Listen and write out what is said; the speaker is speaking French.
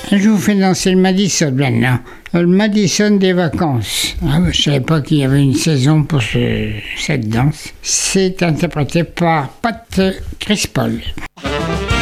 Je vous fais danser le Madison maintenant. Le Madison des vacances. Je ne savais pas qu'il y avait une saison pour cette danse. C'est interprété par Pat Crispol.